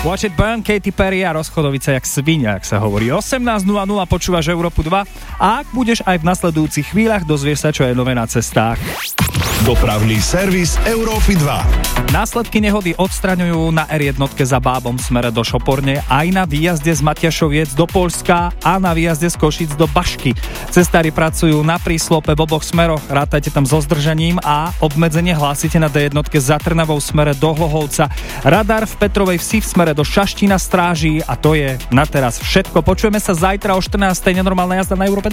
Watch It Burn, Katy Perry a rozchodovica jak svinia, ak sa hovorí. 18.00 počúvaš Európu 2 a ak budeš aj v nasledujúcich chvíľach, dozvieš sa, čo je nové na cestách. Dopravný servis Európy 2. Následky nehody odstraňujú na R1 za Bábom v smere do Šoporne, aj na výjazde z Matiašoviec do Poľska a na výjazde z Košíc do Bašky. Cestári pracujú na príslope v oboch smeroch, rátajte tam so zdržaním a obmedzenie hlásite na D1 za Trnavou v smere do Hlohovca. Radar v Petrovej Vsi v smere do Šaštína stráži a to je na teraz všetko. Počujeme sa zajtra o 14.00. Nenormálna jazda na Európe 2.